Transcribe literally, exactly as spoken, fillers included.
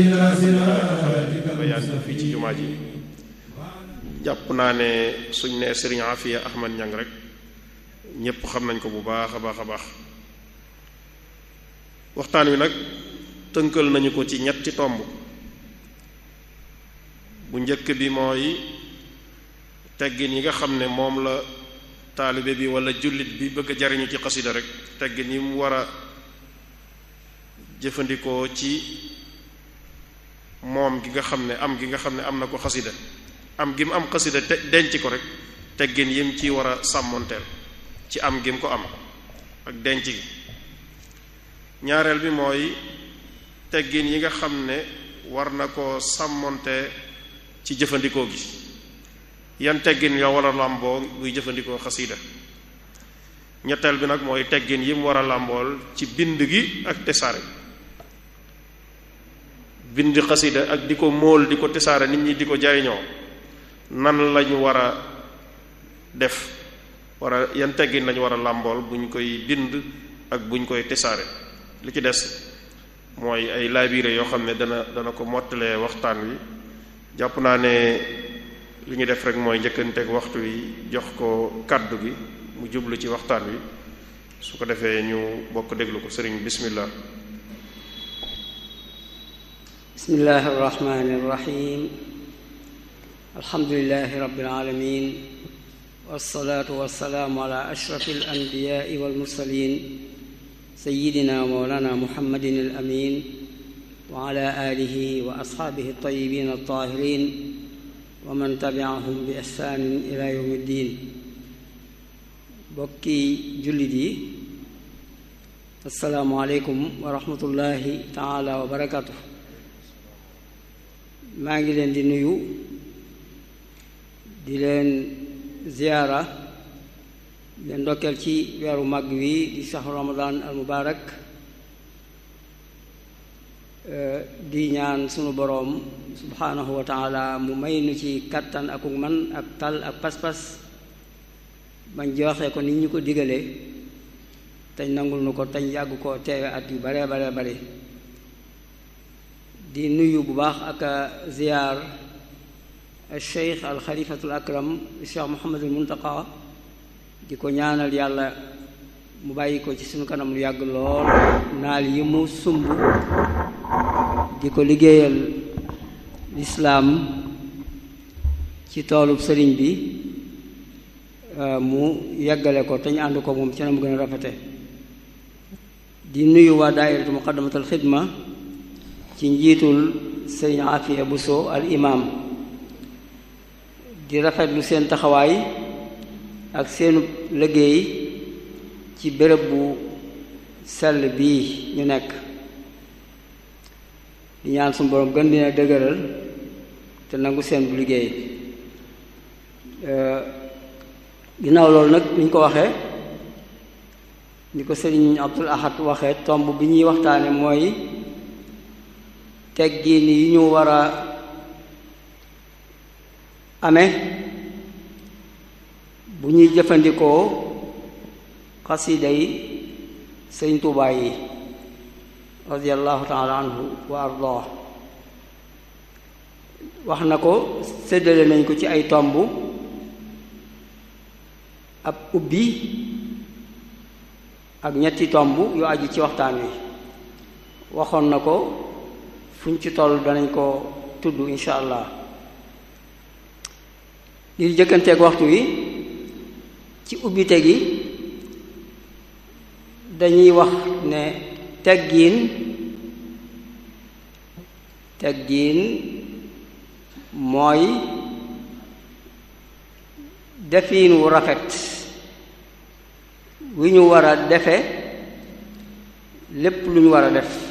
bayaan fii ci jumaa ji jàpp naa ne suñ ne Serigne Afia Ahmad Ñang rek ñépp xam nañ ko bu baax a baax a baax. waxtaan wi nag tënkal nañu ko ci ñetti tomb. bu njëkk bi mooy teggin yi nga xam ne moom la taalibe bi wala jullit bi bëgg a jariñu ci xasida rek teggin yi mu war a jëfandikoo ci moom gi nga xam ne am gi nga xam ne am na ko xasida am gi mu am xasida te denc ko rek teggin yim ci war a sàmmonteel ci am gi mu ko am ak denc gi. ñaareel bi mooy teggin yi nga xam ne war na ko sàmmonte ci jëfandikoo gi yan teggin yoo war a làmboo buy jëfandikoo xasida. ñetteel bi nag mooy teggin yi mu war a làmbool ci bind gi ak tesaare bind xasida ak di ko móol di ko tesaare nit ñi di ko jariñoo nan lañu war a def war a yan teggin lañu war a làmbool buñ koy bind ak buñ koy tesaare. li ci des mooy ay laabiire yoo xam ne dana dana ko mottalee waxtaan wi. jàpp naa ne li ñu def rek mooy njëkkanteeg waxtu wi jox ko kàddu gi mu jublu ci waxtaan wi su ko defee ñu bokk déglu ko sëriñ bismillah. bismillahi arrahmani irrahim alhamdulilahi rabbil alamin wassalaatu wassalaamu ala ashrafi al anbiyaai wal mursalin sayyidina mawlana muhammadin al amin wa ala alihi wa asxaabihi altayibiin altaahiriin wa man tabiahum bi ihsaanin ila yawmi ddin. bokki jullit yi assalaamu aleykum wa rahmatullahi taala wa barakaatu. maa ngi leen di nuyu di leen ziyaara leen ndokkeel ci weeru màgg wi di shahru ramadan al mubaarak di ñaan sunu boroom subhaanahu wa taala mu may nu ci kattan ak man ak tal ak pas-pas bañ joxe ko nit ñu ko digalee teñ nangul nu ko teñ yàgg ko teewe at yu bare bare bare. di nuyu bu baax ak ziyaar al cheikh al xalifatul akram cheikh Muhammadul Muntaqa di ko ñaanal yàlla mu bàyyi ko ci sunu kanam lu yàgg lool naal yi mu sumb di ko liggéeyal lislaam ci toolub sëriñ bi mu yeggale ko te ñu ànd ko moom ci na mu gën a rafete. di nuyu waa daairatu muqaddamatul xidma ci njiitul sëriñ Afia Buso al imam di rafetlu seen taxawaay ak seenu liggéey ci béréb bu sell bii ñu nekk. di ñaan suñu boroom gën dina dëgëral te nangu seen bu liggéey. ginnaaw loolu nag ni ñu ko waxee ni ko sëriñ Abdul Ahad waxee tomb bi ñuy waxtaane mooy teggin yi ñu war a amee bu ñuy jëfandikoo xasida yi sëriñ Tuubaa yi radiyallahu taala anhu wa ardaa. wax na ko séddale nañ ko ci ay tomb ab ubbi ak ñetti tomb yu aju ci waxtaan wi. waxoon na ko fuñ ci toll danañ ko tudd insha allah. ngir jëkkanteeg waxtu wi ci ubbite gi dañuy wax ne teggiin teggiin mooy defiin wu rafet wi ñu war a defe lépp lu ñu war a def